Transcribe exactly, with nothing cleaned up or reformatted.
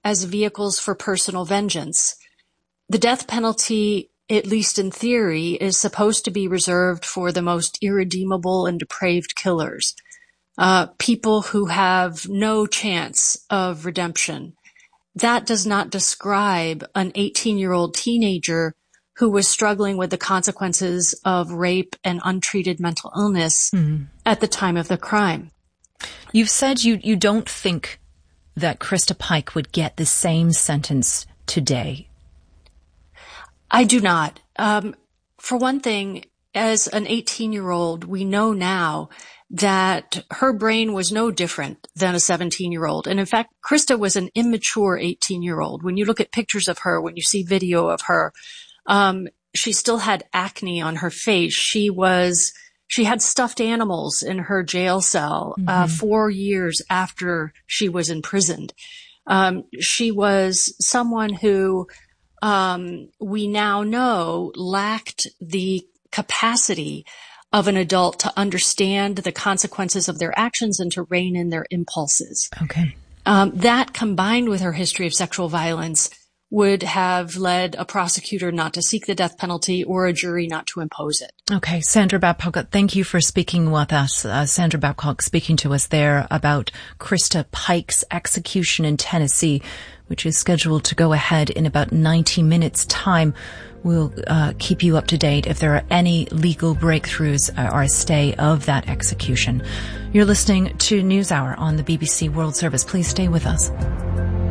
as vehicles for personal vengeance. The death penalty, at least in theory, is supposed to be reserved for the most irredeemable and depraved killers, uh, people who have no chance of redemption. That does not describe an eighteen-year-old teenager who was struggling with the consequences of rape and untreated mental illness mm-hmm. at the time of the crime. You've said you, you don't think that Krista Pike would get the same sentence today. I do not. Um, for one thing, as an eighteen-year-old, we know now that her brain was no different than a seventeen-year-old. And in fact, Krista was an immature eighteen-year-old. When you look at pictures of her, when you see video of her, um, she still had acne on her face. She was, she had stuffed animals in her jail cell, mm-hmm. uh, four years after she was imprisoned. Um, she was someone who, um, we now know lacked the capacity of an adult to understand the consequences of their actions and to rein in their impulses. Okay. Um, that combined with her history of sexual violence would have led a prosecutor not to seek the death penalty or a jury not to impose it. Okay. Sandra Babcock, thank you for speaking with us. Uh, Sandra Babcock speaking to us there about Krista Pike's execution in Tennessee, which is scheduled to go ahead in about ninety minutes time. We'll uh, keep you up to date if there are any legal breakthroughs or a stay of that execution. You're listening to NewsHour on the B B C World Service. Please stay with us.